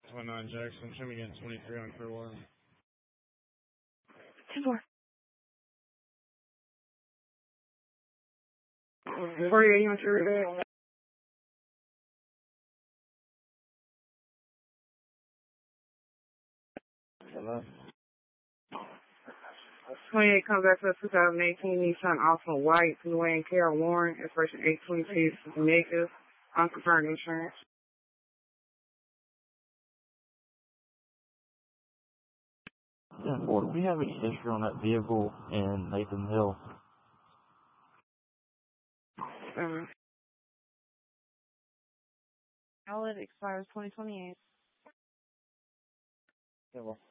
29 Jackson, show me again 23 on Clearwater. 10-4. 48, you want to read that? Hello? 28 comes back to a 2018 Nissan Altima White, Luann Carol Warren, expiration 8/22, negative, unconfirmed insurance. 10-4, do we have any history on that vehicle in Nathan Hill? Valid expires 2028. Yeah, well.